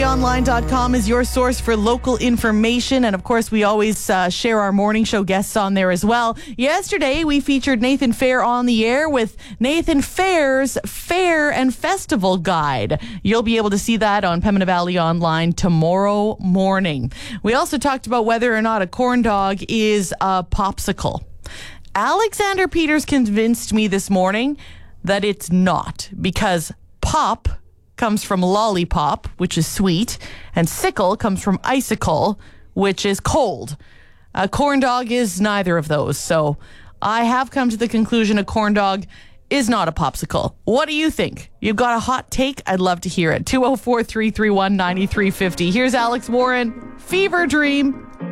PemmineValleyOnline.com is your source for local information. And of course, we always share our morning show guests on there as well. Yesterday, we featured Nathan Fair on the air with Nathan Fair's Fair and Festival Guide. You'll be able to see that on Pembina Valley Online tomorrow morning. We also talked about whether or not a corn dog is a popsicle. Alexander Peters convinced me this morning that it's not, because pop comes from lollipop, which is sweet, and sickle comes from icicle, which is cold. A corn dog is neither of those. So I have come to the conclusion a corn dog is not a popsicle. What do you think? You've got a hot take? I'd love to hear it. 204-331-9350. Here's Alex Warren, Fever Dream.